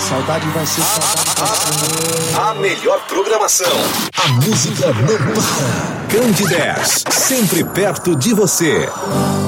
Saudade vai ser saudade. A melhor programação. A música não para. Candidez, sempre perto de você.